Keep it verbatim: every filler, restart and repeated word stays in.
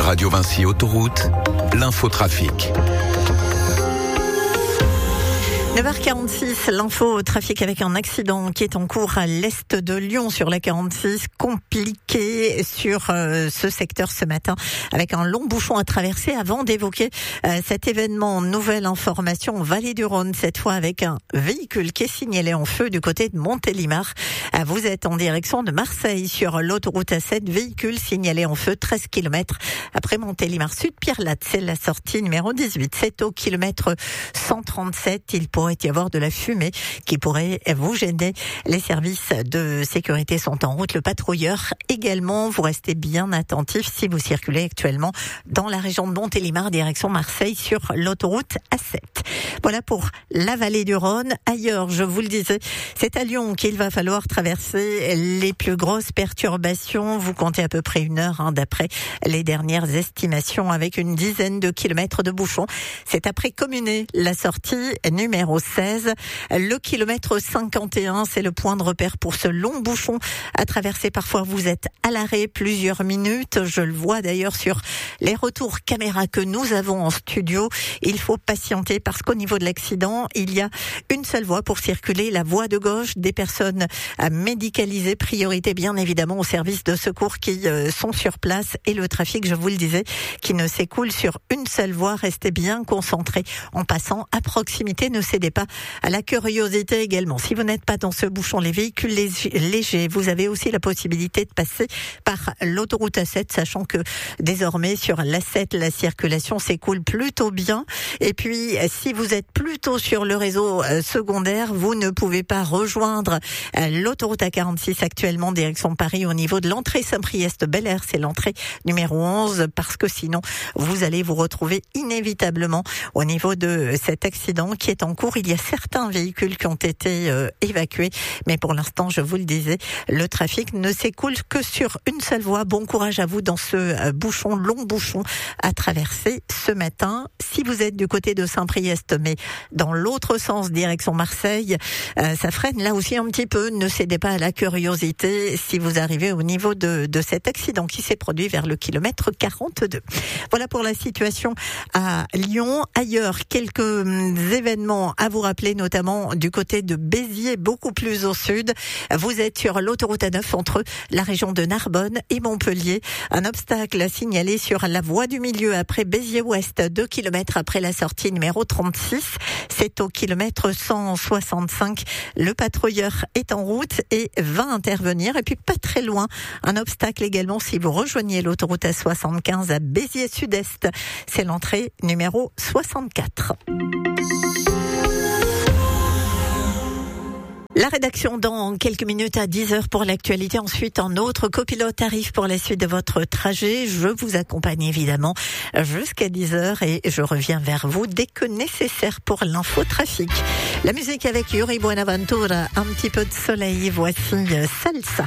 Radio Vinci Autoroute, l'infotrafic. neuf heures quarante-six, l'info trafic avec un accident qui est en cours à l'est de Lyon sur la quarante-six, compliqué sur euh, ce secteur ce matin avec un long bouchon à traverser avant d'évoquer euh, cet événement. Nouvelle information, Vallée du Rhône, cette fois avec un véhicule qui est signalé en feu du côté de Montélimar. Euh, vous êtes en direction de Marseille sur l'autoroute A sept, véhicule signalé en feu treize kilomètres après Montélimar Sud, Pierre-Latte, c'est la sortie numéro dix-huit. C'est au kilomètre cent trente-sept, il pourrait y avoir de la fumée qui pourrait vous gêner. Les services de sécurité sont en route, le patrouilleur également. Vous restez bien attentifs si vous circulez actuellement dans la région de Montélimar, direction Marseille sur l'autoroute A sept. Voilà pour la vallée du Rhône. Ailleurs, je vous le disais, c'est à Lyon qu'il va falloir traverser les plus grosses perturbations. Vous comptez à peu près une heure hein, d'après les dernières estimations avec une dizaine de kilomètres de bouchons. C'est après Communé, la sortie numéro seize. Le kilomètre cinquante et un, c'est le point de repère pour ce long bouchon à traverser. Parfois, vous êtes à l'arrêt plusieurs minutes. Je le vois d'ailleurs sur les retours caméra que nous avons en studio. Il faut patienter parce qu'au niveau de l'accident, il y a une seule voie pour circuler, la voie de gauche. Des personnes médicalisées, priorité bien évidemment aux services de secours qui sont sur place et le trafic, je vous le disais, qui ne s'écoule sur une seule voie. Restez bien concentrés en passant à proximité. Ne cédez pas à la curiosité également. Si vous n'êtes pas dans ce bouchon, les véhicules légers, vous avez aussi la possibilité de passer par l'autoroute A sept, sachant que désormais sur l'A sept, la circulation s'écoule plutôt bien. Et puis, si vous êtes plutôt sur le réseau secondaire, vous ne pouvez pas rejoindre l'autoroute A quarante-six actuellement direction Paris au niveau de l'entrée Saint-Priest-Bel-Air. C'est l'entrée numéro onze parce que sinon, vous allez vous retrouver inévitablement au niveau de cet accident qui est en cours. Il y a certains véhicules qui ont été euh, évacués, mais pour l'instant, je vous le disais, le trafic ne s'écoule que sur une seule voie. Bon courage à vous dans ce euh, bouchon, long bouchon à traverser ce matin. Si vous êtes du côté de Saint-Priest, mais dans l'autre sens, direction Marseille, euh, ça freine là aussi un petit peu. Ne cédez pas à la curiosité si vous arrivez au niveau de, de cet accident qui s'est produit vers le kilomètre quarante-deux. Voilà pour la situation à Lyon. Ailleurs, quelques événements à vous rappeler, notamment du côté de Béziers, beaucoup plus au sud. Vous êtes sur l'autoroute A neuf entre la région de Narbonne et Montpellier. Un obstacle signalé sur la voie du milieu après Béziers-Ouest, deux kilomètres après la sortie numéro trente-six. C'est au kilomètre cent soixante-cinq. Le patrouilleur est en route et va intervenir. Et puis pas très loin, un obstacle également si vous rejoignez l'autoroute A soixante-quinze à Béziers Sud-Est. C'est l'entrée numéro soixante-quatre. La rédaction dans quelques minutes à dix heures pour l'actualité. Ensuite, un autre copilote arrive pour la suite de votre trajet. Je vous accompagne évidemment jusqu'à dix heures et je reviens vers vous dès que nécessaire pour l'infotrafic. La musique avec Yuri Buenaventura, un petit peu de soleil. Voici Salsa.